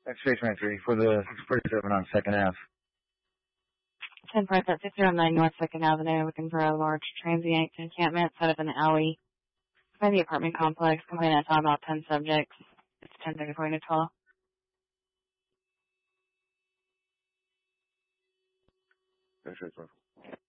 X-ray 23 for the 647 on 2nd Ave. 10 Price at 609 North 2nd Avenue, looking for a large transient encampment set up in the alley by the apartment complex. Complainant saw about 10 subjects. It's 10:34 to 12. X-ray 24.